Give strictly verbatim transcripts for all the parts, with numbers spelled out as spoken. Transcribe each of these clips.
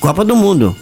Copa do Mundo.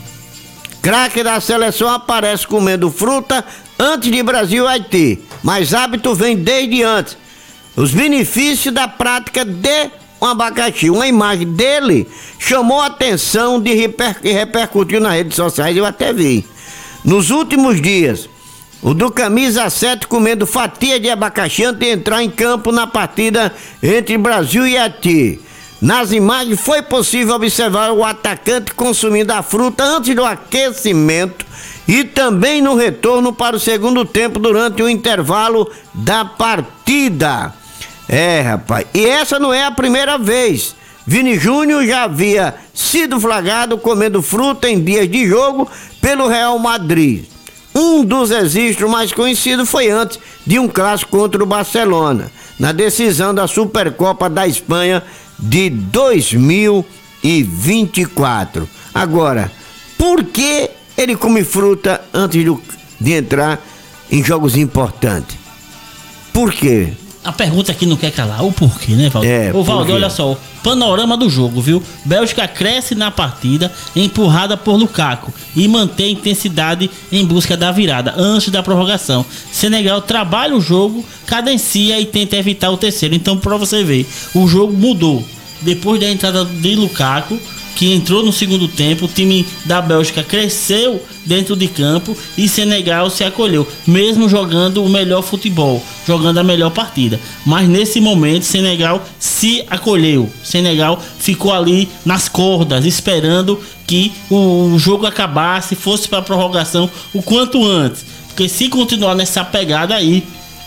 Craque da seleção aparece comendo fruta antes de Brasil e Haiti, mas hábito vem desde antes. Os benefícios da prática de um abacaxi. Uma imagem dele chamou a atenção de reper... e repercutiu nas redes sociais, eu até vi. Nos últimos dias, o do camisa sete comendo fatia de abacaxi antes de entrar em campo na partida entre Brasil e Haiti. Nas imagens foi possível observar o atacante consumindo a fruta antes do aquecimento e também no retorno para o segundo tempo durante o intervalo da partida. É, rapaz, e essa não é a primeira vez. Vini Júnior já havia sido flagrado comendo fruta em dias de jogo pelo Real Madrid. Um dos registros mais conhecidos foi antes de um clássico contra o Barcelona, na decisão da Supercopa da Espanha de dois mil e vinte e quatro. Agora, por que ele come fruta antes do, de entrar em jogos importantes? Por quê? A pergunta aqui não quer calar, o porquê, né, Valdir? É, Ô, Valdir, olha só, o panorama do jogo, viu? Bélgica cresce na partida, empurrada por Lukaku e mantém intensidade em busca da virada, antes da prorrogação. Senegal trabalha o jogo, cadencia e tenta evitar o terceiro. Então, pra você ver, o jogo mudou. Depois da entrada de Lukaku, que entrou no segundo tempo, o time da Bélgica cresceu dentro de campo e Senegal se acolheu, mesmo jogando o melhor futebol, jogando a melhor partida. Mas nesse momento Senegal se acolheu, Senegal ficou ali nas cordas, esperando que o jogo acabasse, fosse para a prorrogação o quanto antes, porque se continuar nessa pegada aí,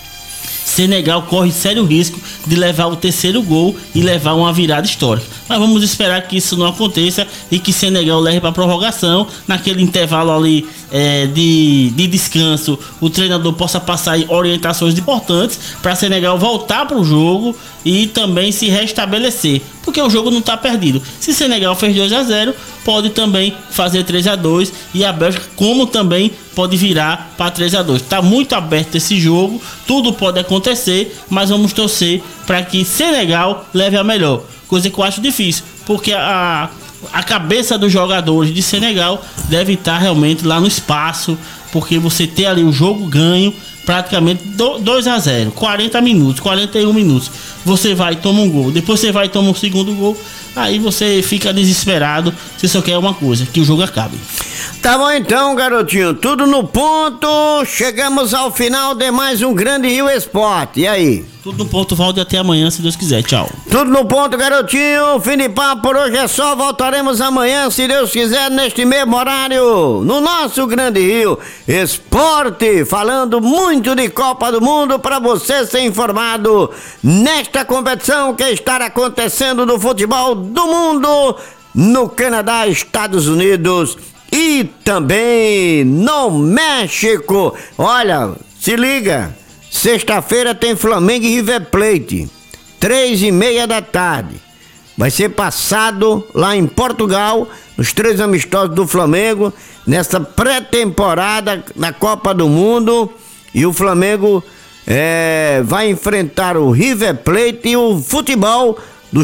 Senegal corre sério risco de levar o terceiro gol e levar uma virada histórica. Mas vamos esperar que isso não aconteça e que Senegal leve para a prorrogação. Naquele intervalo ali é, de, de descanso, o treinador possa passar orientações importantes para Senegal voltar para o jogo e também se restabelecer, porque o jogo não está perdido. Se Senegal fez dois a zero, pode também fazer três a dois e a Bélgica, como também pode virar para três a dois. Está muito aberto esse jogo, tudo pode acontecer, mas vamos torcer para que Senegal leve a melhor, coisa que eu acho difícil, porque a, a cabeça dos jogadores de Senegal deve estar realmente lá no espaço, porque você tem ali o jogo ganho, praticamente dois a zero, quarenta minutos, quarenta e um minutos, você vai e toma um gol, depois você vai e toma um segundo gol, aí você fica desesperado, você só quer uma coisa, que o jogo acabe. Tá bom então, garotinho, tudo no ponto, chegamos ao final de mais um Grande Rio Esporte, e aí? Tudo no ponto, Valde, até amanhã, se Deus quiser, tchau. Tudo no ponto, garotinho, fim de papo por hoje é só, voltaremos amanhã, se Deus quiser, neste mesmo horário, no nosso Grande Rio Esporte, falando muito de Copa do Mundo para você ser informado nesta competição que está acontecendo no futebol do mundo, no Canadá, Estados Unidos e também no México. Olha, se liga, sexta-feira tem Flamengo e River Plate, três e meia da tarde. Vai ser passado lá em Portugal, nos três amistosos do Flamengo, nessa pré-temporada na Copa do Mundo. E o Flamengo é, vai enfrentar o River Plate e o futebol